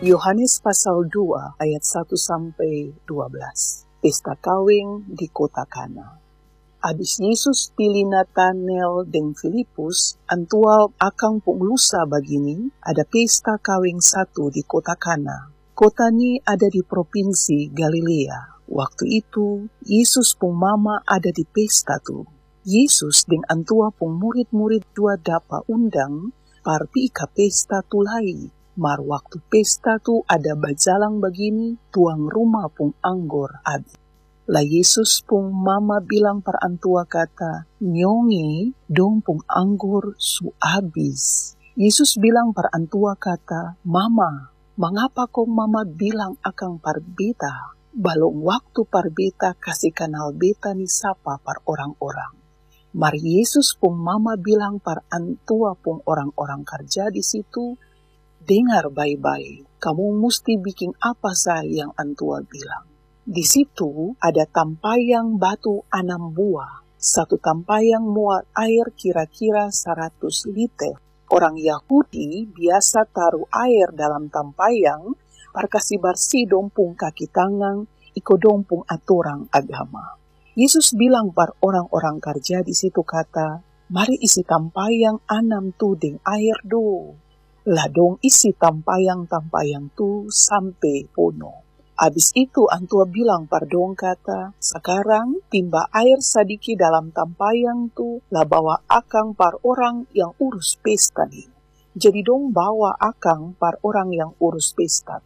Yohanes pasal 2 ayat 1-12. Pesta kawin di kota Kana. Abis Yesus pilih Nathanael dan Filipus, antua akang punglusa begini, ada pesta kawin satu di kota Kana. Kota ini ada di provinsi Galilea. Waktu itu, Yesus pun mama ada di pesta tu. Yesus dan antua pun murid-murid dua dapat undang, parpi ke pesta tu lai. Mar waktu pesta tu ada bajalang begini, tuang rumah pun anggor habis. Lah Yesus pun mama bilang per antua kata, nyongi dong pun anggor su habis. Yesus bilang per antua kata, mama, mengapa kau mama bilang akang par beta? Balong waktu par beta kasih kenal beta ni sapa par orang-orang. Mar Yesus pun mama bilang par antua pun orang-orang kerja di situ, dengar baik-baik, kamu mesti bikin apa saja yang antua bilang. Di situ ada tampayang batu 6 buah. Satu tampayang muat air kira-kira 100 liter. Orang Yahudi biasa taruh air dalam tampayang par kasih bersih dompung kaki tangan, iko dompung aturan agama. Yesus bilang par orang-orang kerja di situ kata, mari isi tampayang 6 tu deng air do. Lah dong isi tampayang-tampayang tu sampai penuh. Abis itu antua bilang pardong kata, sekarang timba air sedikit dalam tampayang tu, lah bawa akang par orang yang urus pesta nih. Jadi dong bawa akang par orang yang urus pesta.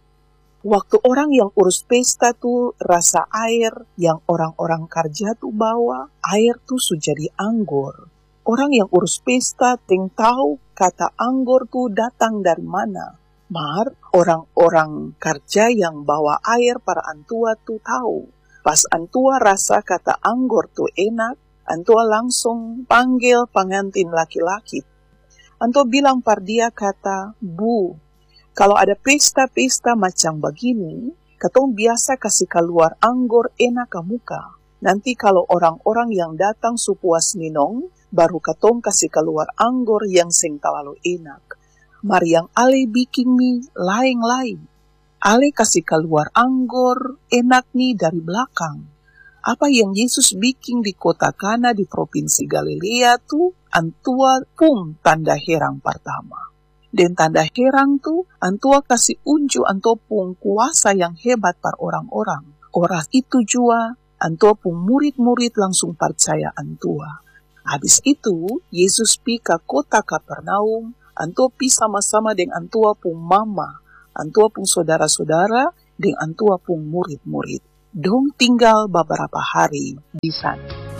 Waktu orang yang urus pesta tu rasa air yang orang-orang kerja tu bawa, air tu sudah jadi anggur. Orang yang urus pesta ting tahu kata anggur tu datang dari mana. Mar, orang-orang kerja yang bawa air para antua tu tahu. Pas antua rasa kata anggur tu enak, antua langsung panggil pengantin laki-laki. Antua bilang par dia kata, Bu, kalau ada pesta-pesta macam begini, katong biasa kasih keluar anggur enak ke muka. Nanti kalau orang-orang yang datang supuas minong, baru katong kasih keluar anggur yang seng terlalu enak. Mar yang ale bikin mi lain-lain. Ale kasih keluar anggur enak nih dari belakang. Apa yang Yesus bikin di kota Kana di provinsi Galilea tu, antua pun tanda herang pertama. Dan tanda herang tu, antua kasih unjuk antua pun kuasa yang hebat par orang-orang. Orang itu jua, antua pun murid-murid langsung percaya antua. Habis itu, Yesus pi ke kota Kapernaum, antua pi sama-sama dengan antua pun mama, antua pun saudara-saudara, dengan antua pun murid-murid. Dong tinggal beberapa hari di sana.